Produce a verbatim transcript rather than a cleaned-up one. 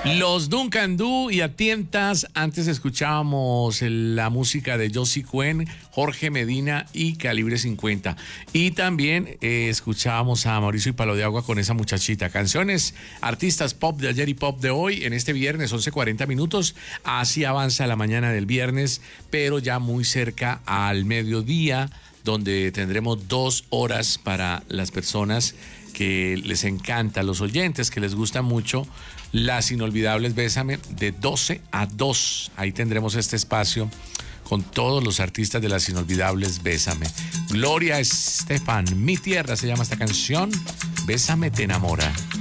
Los Duncan Du y A Tientas. Antes escuchábamos la música de Josie Cuen, Jorge Medina y Calibre cincuenta. Y también eh, escuchábamos a Mauricio y Palo de Agua con Esa Muchachita. Canciones, artistas pop de ayer y pop de hoy en este viernes, once cuarenta minutos. Así avanza la mañana del viernes, pero ya muy cerca al mediodía, donde tendremos dos horas para las personas que les encanta, los oyentes que les gusta mucho Las Inolvidables Bésame, de doce a dos. Ahí tendremos este espacio con todos los artistas de Las Inolvidables Bésame. Gloria Estefan, Mi Tierra se llama esta canción. Bésame te enamora.